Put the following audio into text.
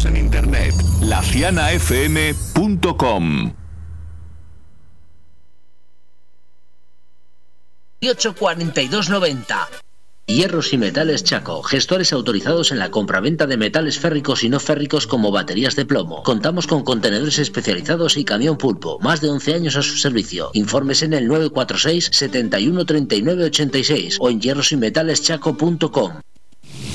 en internet. lacianafm.com 4290. Hierros y Metales Chaco, gestores autorizados en la compraventa de metales férricos y no férricos como baterías de plomo. Contamos con contenedores especializados y camión pulpo. Más de 11 años a su servicio. Informes en el 946 71 39 86 o en hierrosymetaleschaco.com.